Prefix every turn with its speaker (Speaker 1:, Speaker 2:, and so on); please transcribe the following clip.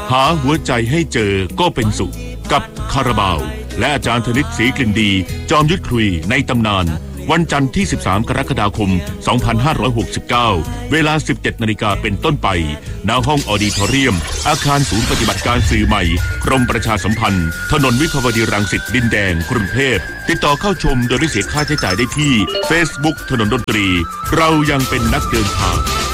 Speaker 1: หาหัวใจให้เจอก็เป็นสุขกับคาราบาวและอาจารย์ธนิตศรีกลิ่นดีจอมยุทธคุยในตำนานวันจันทร์ที่13กรกฎาคม2569เวลา 17 นาฬิกาเป็นต้นไปณห้องออดิทอเรียมอาคารศูนย์ปฏิบัติการสื่อใหม่กรมประชาสัมพันธ์ถนนวิภาวดีรังสิตดินแดงกรุงเทพติดต่อเข้าชมโดยไม่เสียค่าใช้จ่ายได้ที่ Facebook ถนนดนตรีเรายังเป็นนักเดินทาง